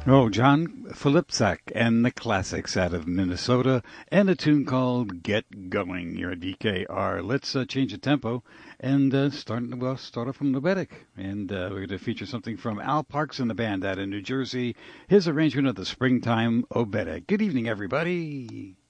Oh, John Philipczak and the Classics out of Minnesota, and a tune called Get Going. You're at DKR. Let's change the tempo and start off from Novetic. And we're going to feature something from Al Parks and the band out in New Jersey. His arrangement of the Springtime Obedic. Good evening, everybody.